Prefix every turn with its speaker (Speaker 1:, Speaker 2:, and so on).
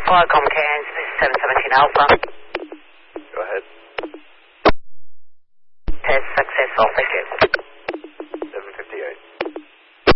Speaker 1: Viacom Cairns, this is 717 Alpha.
Speaker 2: Go ahead.
Speaker 1: Test successful, thank you.